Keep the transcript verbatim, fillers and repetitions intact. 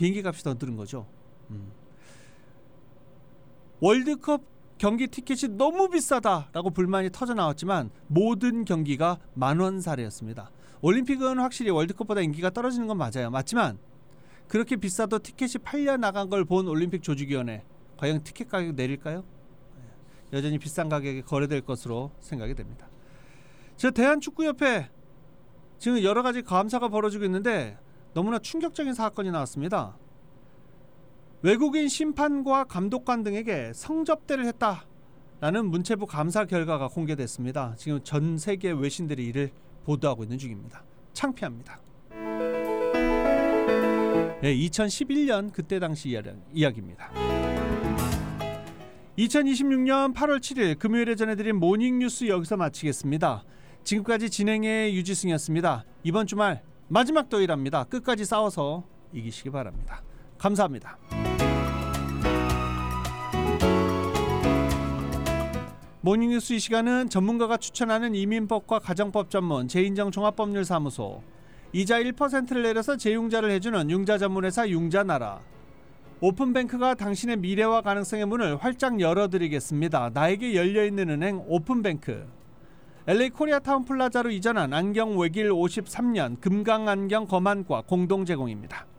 비행기 값이 더 늘은 거죠. 음. 월드컵 경기 티켓이 너무 비싸다라고 불만이 터져 나왔지만 모든 경기가 만원 사례였습니다. 올림픽은 확실히 월드컵보다 인기가 떨어지는 건 맞아요. 맞지만 그렇게 비싸도 티켓이 팔려 나간 걸 본 올림픽 조직위원회, 과연 티켓 가격 내릴까요? 여전히 비싼 가격에 거래될 것으로 생각이 됩니다. 저 대한축구협회 지금 여러 가지 감사가 벌어지고 있는데 너무나 충격적인 사건이 나왔습니다. 외국인 심판과 감독관 등에게 성접대를 했다라는 문체부 감사 결과가 공개됐습니다. 지금 전 세계 외신들이 이를 보도하고 있는 중입니다. 창피합니다. 네, 이천십일 년 그때 당시 이야기입니다. 이천이십육 년 팔월 칠일 금요일에 전해드린 모닝뉴스 여기서 마치겠습니다. 지금까지 진행의 유지승이었습니다. 이번 주말 마지막 토요일입니다. 끝까지 싸워서 이기시기 바랍니다. 감사합니다. 모닝뉴스 이 시간은 전문가가 추천하는 이민법과 가정법 전문 제인정 종합법률사무소, 이자 일 퍼센트를 내려서 재융자를 해주는 융자 전문회사 융자나라, 오픈뱅크가 당신의 미래와 가능성의 문을 활짝 열어드리겠습니다. 나에게 열려있는 은행 오픈뱅크, 엘에이 코리아타운 플라자로 이전한 안경 외길 오십삼 년 금강안경 거만과 공동 제공입니다.